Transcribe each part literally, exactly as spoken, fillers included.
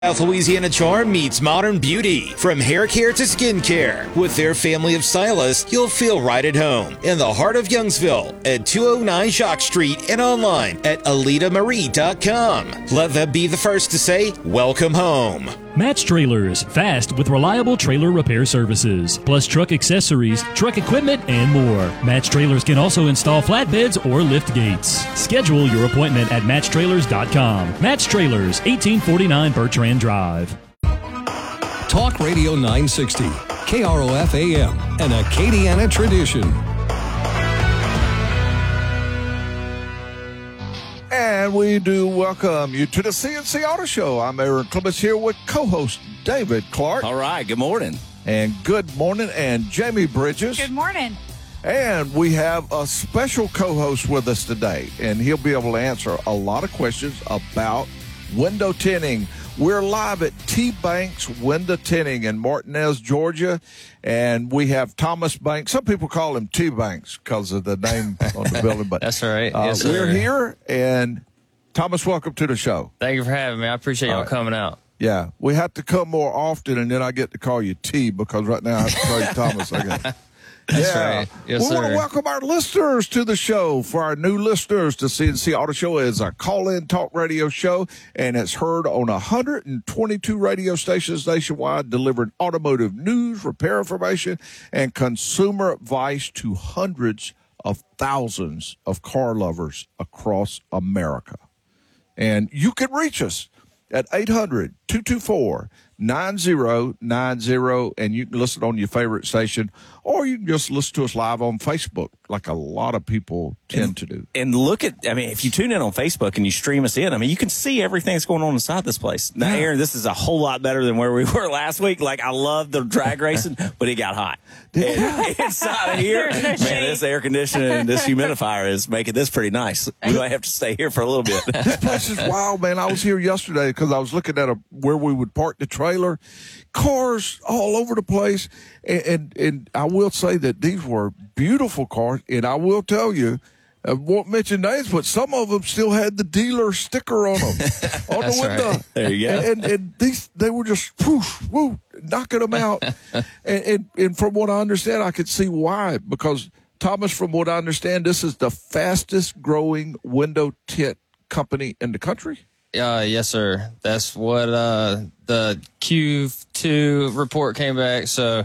South Louisiana Charm meets modern beauty. From hair care to skin care. With their family of stylists, you'll feel right at home. In the heart of Youngsville at two oh nine Jacques Street and online at alita marie dot com. Let them be the first to say, welcome home. Match Trailers, fast with reliable trailer repair services, plus truck accessories, truck equipment, and more. Match Trailers can also install flatbeds or lift gates. Schedule your appointment at match trailers dot com. Match Trailers, eighteen forty-nine Bertrand Drive. Talk Radio nine sixty, K R O F A M, an Acadiana tradition. And we do welcome you to the C N C Auto Show. I'm Aaron Clements here with co-host David Clark. All right, good morning. And good morning, and Jamie Bridges. Good morning. And we have a special co-host with us today, and he'll be able to answer a lot of questions about window tinting. We're live at T-Banks Window Tinting in Martinez, Georgia, and we have Thomas Banks. Some people call him T-Banks because of the name on the building. But that's all right. Uh, yes, we're sir. here, and Thomas, welcome to the show. Thank you for having me. I appreciate y'all All right. coming out. Yeah, we have to come more often, and then I get to call you T because right now I have to call you Thomas. I guess. That's yeah. right. Yes, we sir. want to welcome our listeners to the show. For our new listeners, the C N C Auto Show is a call-in talk radio show, and it's heard on one hundred twenty-two radio stations nationwide, delivering automotive news, repair information, and consumer advice to hundreds of thousands of car lovers across America. And you can reach us at eight hundred, two two four, nine zero nine zero, and you can listen on your favorite station, or you can just listen to us live on Facebook, like a lot of people tend and, to do. And look at, I mean, if you tune in on Facebook and you stream us in, I mean, you can see everything that's going on inside this place. Now, Yeah. Aaron, this is a whole lot better than where we were last week. Like, I love the drag racing, but it got hot. And inside of here, There's no man, shade. this air conditioning and this humidifier is making this pretty nice. We might have to stay here for a little bit. This place is wild, man. I was here yesterday because I was looking at a, where we would park the trailer. Cars all over the place. And, and, and I will say that these were beautiful cars. And I will tell you, I won't mention names, but some of them still had the dealer sticker on them on the window. right. There you go. And, and, and these, they were just whoosh, whoo, knocking them out. and, and, and from what I understand, I could see why. Because, Thomas, from what I understand, this is the fastest growing window tint company in the country. Uh, yes, sir. That's what uh, the Q two report came back. So,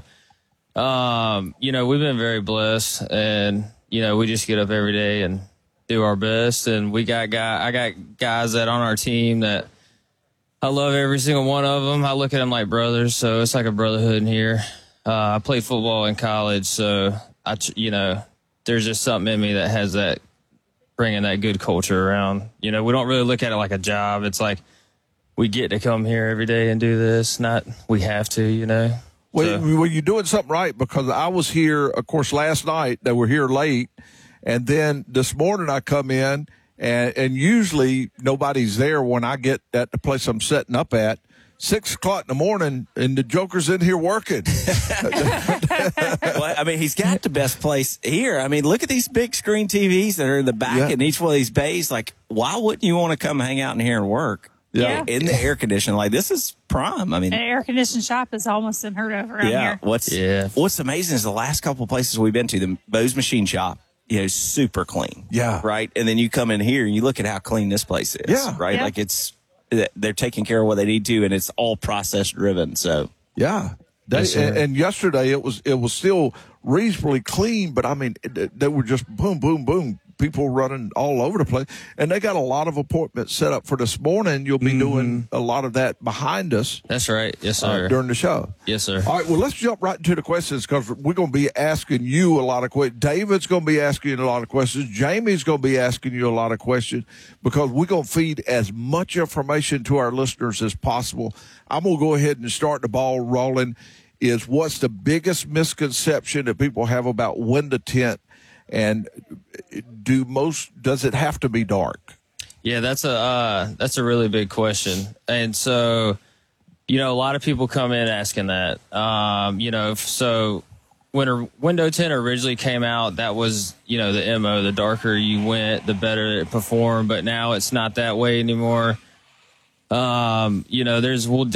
um, you know, we've been very blessed, and you know, we just get up every day and do our best. And we got guy, I got guys that on our team that I love every single one of them. I look at them like brothers, so it's like a brotherhood in here. Uh, I played football in college, so I, you know, there's just something in me that has that. Bringing that good culture around. You know, we don't really look at it like a job. It's like we get to come here every day and do this, not we have to, you know. Well, So- well, you're doing something right because I was here, of course, last night. They were here late. And then this morning I come in, and, and usually nobody's there when I get at the place I'm setting up at. Six o'clock in the morning, and the Joker's in here working. Well, I mean, he's got the best place here. I mean, look at these big screen T Vs that are in the back Yeah. in each one of these bays. Like, why wouldn't you want to come hang out in here and work? Yeah. In the air conditioning. Like, this is prime. I mean, An air conditioned shop is almost unheard of around yeah. here. What's Yeah. What's amazing is the last couple of places we've been to, the Bose Machine Shop, you know, super clean. Yeah. Right. And then you come in here and you look at how clean this place is. Yeah. Right. Yeah. Like it's they're taking care of what they need to, and it's all process driven. So Yeah. They, Yes, sir. and, and yesterday it was it was still reasonably clean, but I mean it, they were just boom, boom, boom. People running all over the place, and they got a lot of appointments set up for this morning. You'll be Mm-hmm. doing a lot of that behind us That's right. Yes, uh, sir. during the show. Yes, sir. All right, well, let's jump right into the questions because we're going to be asking you a lot of questions. David's going to be asking you a lot of questions. Jamie's going to be asking you a lot of questions because we're going to feed as much information to our listeners as possible. I'm going to go ahead and start the ball rolling. Is what's the biggest misconception that people have about window tint, and do most does it have to be dark? Yeah, that's a uh, that's a really big question, and so you know a lot of people come in asking that. Um, you know, so when a window tint originally came out, that was you know the M O. The darker you went, the better it performed. But now it's not that way anymore. Um, you know, there's we'll